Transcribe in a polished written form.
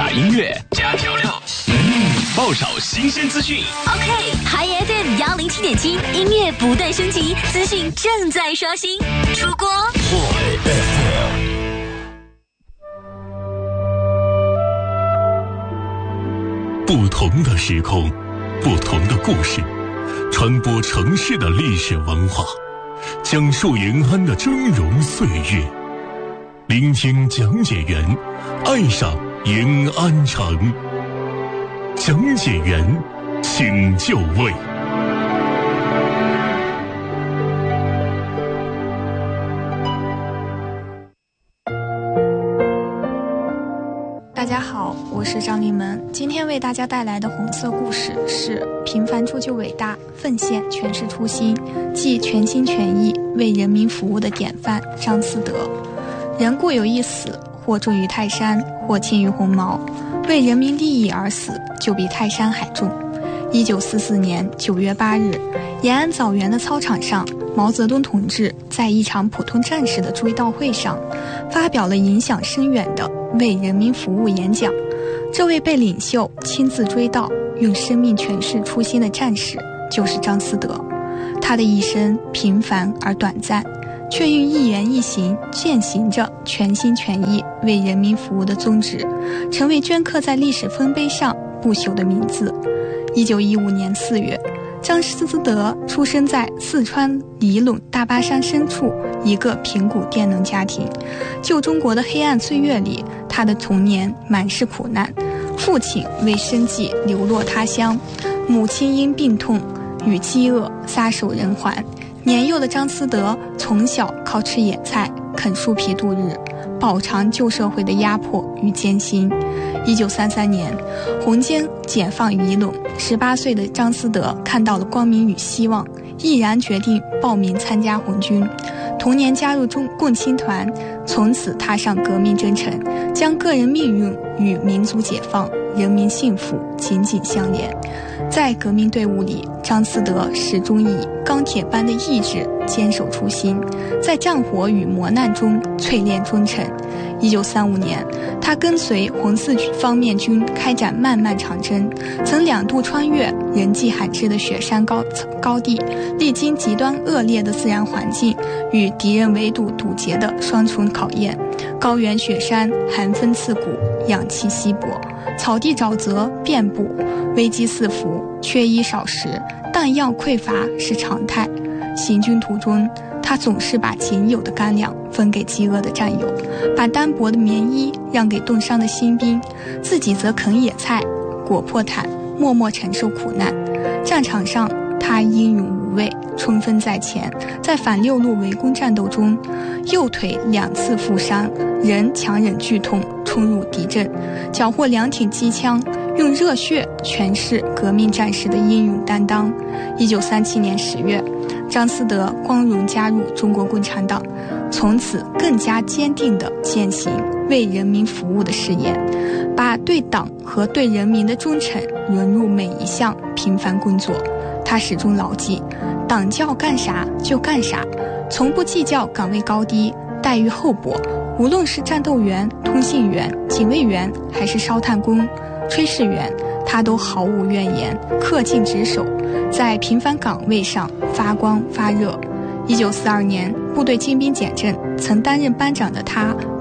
加音乐，加调料，爆炒新鲜资讯。 OK， Hi FM 107.7，音乐不断升级，资讯正在刷新。出锅，Hi FM。 不同的时空，不同的故事，传播城市的历史文化，讲述延安的峥嵘岁月。聆听讲解员，爱上延安城。讲解员，请就位。 大家好，我是张立门。今天为大家带来的红色故事是平凡铸就伟大，奉献全是初心，即全心全意为人民服务的典范张思德。人固有一死，或重于泰山，或轻于鸿毛。为人民利益而死，就比泰山还重。1944年9月8日，延安枣园的操场上，毛泽东同志在一场普通战士的追悼会上，发表了影响深远的为人民服务演讲。这位被领袖亲自追悼，用生命诠释初心的战士，就是张思德。他的一生平凡而短暂，却用一言一行践行着全心全意为人民服务的宗旨，成为镌刻在历史丰碑上不朽的名字。1915年4月，张思德出生在四川里陇大巴山深处一个贫苦佃农家庭。旧中国的黑暗岁月里，他的童年满是苦难，父亲为生计流落他乡，母亲因病痛与饥饿撒手人寰。年幼的张思德从小靠吃野菜啃树皮度日，饱尝旧社会的压迫与艰辛。1933年，红军解放于陇，18岁的张思德看到了光明与希望，毅然决定报名参加红军。同年加入共青团，从此踏上革命征程，将个人命运与民族解放、人民幸福紧紧相连。在革命队伍里，张思德始终以钢铁般的意志坚守初心，在战火与磨难中淬炼忠诚。1935年，他跟随红四方面军开展漫漫长征，曾2度穿越人迹罕至的雪山高地，历经极端恶劣的自然环境与敌人围堵堵截的双重考验。高原雪山寒风刺骨，氧气稀薄，草地沼泽遍布，危机四伏，缺衣少食，弹药匮乏是常态。行军途中，他总是把仅有的干粮分给饥饿的战友，把单薄的棉衣让给冻伤的新兵，自己则啃野菜、裹破毯，默默承受苦难。战场上，他英勇无畏，冲锋在前。在反6路围攻战斗中，右腿2次负伤，仍强忍剧痛冲入敌阵，缴获2挺机枪，用热血诠释革命战士的英勇担当。1937年10月，张思德光荣加入中国共产党，从此更加坚定地践行为人民服务的誓言，把对党和对人民的忠诚融入每一项平凡工作。他始终牢记，党叫干啥就干啥，从不计较岗位高低、待遇厚薄。无论是战斗员、通信员、警卫员，还是烧炭工、炊事员，他都毫无怨言，恪尽职守，在平凡岗位上发光发热。1942年，部队精兵简政，曾担任班长的他